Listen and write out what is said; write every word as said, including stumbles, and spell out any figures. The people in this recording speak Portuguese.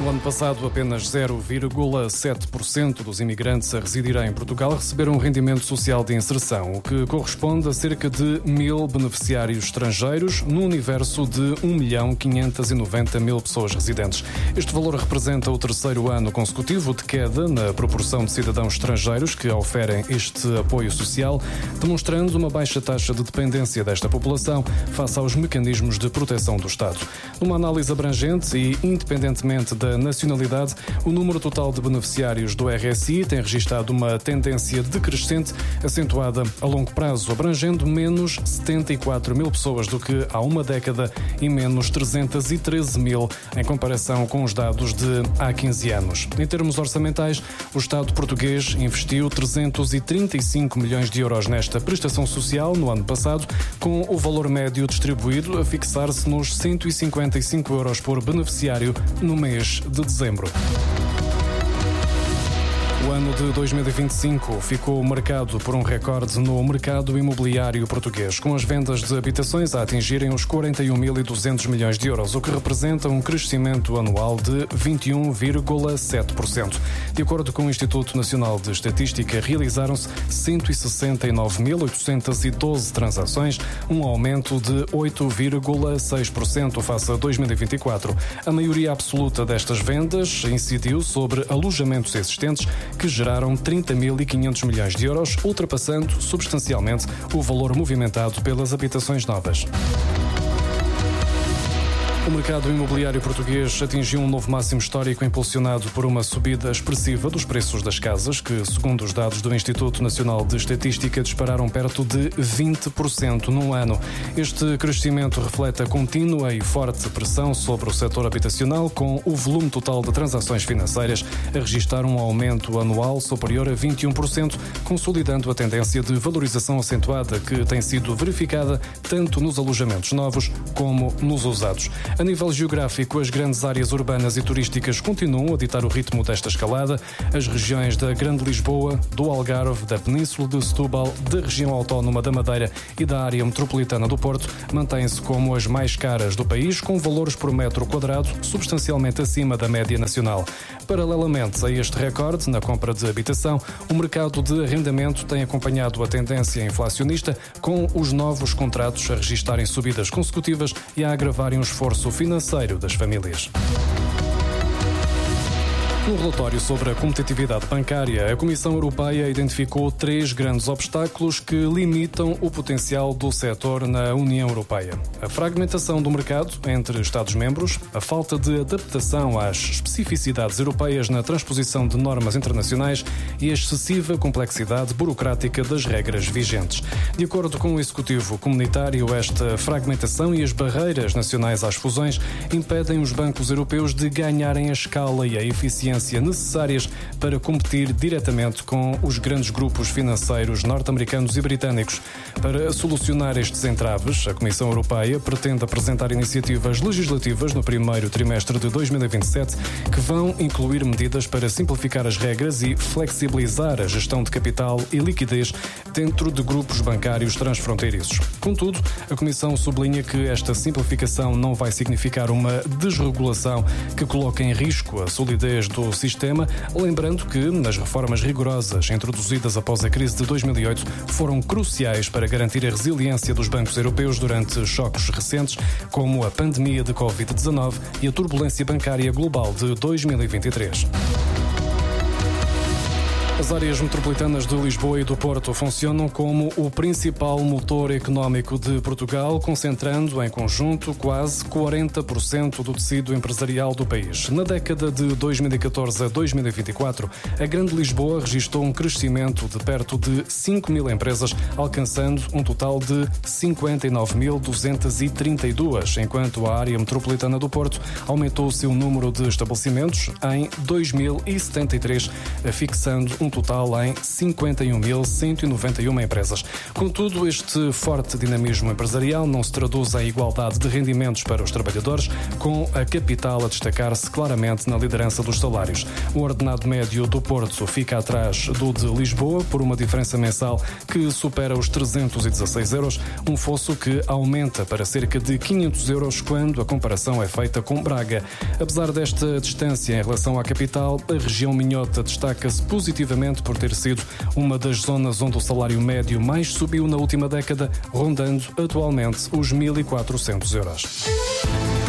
No ano passado, apenas zero vírgula sete por cento dos imigrantes a residir em Portugal receberam um rendimento social de inserção, o que corresponde a cerca de mil beneficiários estrangeiros no universo de um milhão quinhentos e noventa mil pessoas residentes. Este valor representa o terceiro ano consecutivo de queda na proporção de cidadãos estrangeiros que oferem este apoio social, demonstrando uma baixa taxa de dependência desta população face aos mecanismos de proteção do Estado. Numa análise abrangente e independentemente da da nacionalidade, o número total de beneficiários do R S I tem registado uma tendência decrescente acentuada a longo prazo, abrangendo menos setenta e quatro mil pessoas do que há uma década e menos trezentos e treze mil em comparação com os dados de há quinze anos. Em termos orçamentais, o Estado português investiu trezentos e trinta e cinco milhões de euros nesta prestação social no ano passado, com o valor médio distribuído a fixar-se nos cento e cinquenta e cinco euros por beneficiário no mês de dezembro. O ano de dois mil e vinte e cinco ficou marcado por um recorde no mercado imobiliário português, com as vendas de habitações a atingirem os quarenta e um mil e duzentos milhões de euros, o que representa um crescimento anual de vinte e um vírgula sete por cento. De acordo com o Instituto Nacional de Estatística, realizaram-se cento e sessenta e nove mil oitocentos e doze transações, um aumento de oito vírgula seis por cento face a dois mil e vinte e quatro. A maioria absoluta destas vendas incidiu sobre alojamentos existentes, que geraram trinta mil e quinhentos milhões de euros, ultrapassando substancialmente o valor movimentado pelas habitações novas. O mercado imobiliário português atingiu um novo máximo histórico impulsionado por uma subida expressiva dos preços das casas, que, segundo os dados do Instituto Nacional de Estatística, dispararam perto de vinte por cento num ano. Este crescimento reflete a contínua e forte pressão sobre o setor habitacional, com o volume total de transações financeiras a registrar um aumento anual superior a vinte e um por cento, consolidando a tendência de valorização acentuada que tem sido verificada tanto nos alojamentos novos como nos usados. A nível geográfico, as grandes áreas urbanas e turísticas continuam a ditar o ritmo desta escalada. As regiões da Grande Lisboa, do Algarve, da Península de Setúbal, da região autónoma da Madeira e da área metropolitana do Porto mantêm-se como as mais caras do país, com valores por metro quadrado substancialmente acima da média nacional. Paralelamente a este recorde na compra de habitação, o mercado de arrendamento tem acompanhado a tendência inflacionista, com os novos contratos a registarem subidas consecutivas e a agravarem o esforço financeiro das famílias. No relatório sobre a competitividade bancária, a Comissão Europeia identificou três grandes obstáculos que limitam o potencial do setor na União Europeia: a fragmentação do mercado entre Estados-membros, a falta de adaptação às especificidades europeias na transposição de normas internacionais e a excessiva complexidade burocrática das regras vigentes. De acordo com o Executivo Comunitário, esta fragmentação e as barreiras nacionais às fusões impedem os bancos europeus de ganharem a escala e a eficiência necessárias para competir diretamente com os grandes grupos financeiros norte-americanos e britânicos. Para solucionar estes entraves, a Comissão Europeia pretende apresentar iniciativas legislativas no primeiro trimestre de dois mil e vinte e sete que vão incluir medidas para simplificar as regras e flexibilizar a gestão de capital e liquidez dentro de grupos bancários transfronteiriços. Contudo, a Comissão sublinha que esta simplificação não vai significar uma desregulação que coloque em risco a solidez do sistema, lembrando que as reformas rigorosas introduzidas após a crise de dois mil e oito foram cruciais para garantir a resiliência dos bancos europeus durante choques recentes, como a pandemia de covid dezanove e a turbulência bancária global de dois mil e vinte e três. As áreas metropolitanas de Lisboa e do Porto funcionam como o principal motor económico de Portugal, concentrando em conjunto quase quarenta por cento do tecido empresarial do país. Na década de dois mil e catorze a dois mil e vinte e quatro, a Grande Lisboa registrou um crescimento de perto de cinco mil empresas, alcançando um total de cinquenta e nove mil duzentos e trinta e dois, enquanto a área metropolitana do Porto aumentou o seu número de estabelecimentos em dois mil e setenta e três, fixando um um total em cinquenta e um mil cento e noventa e uma empresas. Contudo, este forte dinamismo empresarial não se traduz em igualdade de rendimentos para os trabalhadores, com a capital a destacar-se claramente na liderança dos salários. O ordenado médio do Porto fica atrás do de Lisboa por uma diferença mensal que supera os trezentos e dezasseis euros, um fosso que aumenta para cerca de quinhentos euros quando a comparação é feita com Braga. Apesar desta distância em relação à capital, a região minhota destaca-se positivamente por ter sido uma das zonas onde o salário médio mais subiu na última década, rondando atualmente os mil e quatrocentos euros.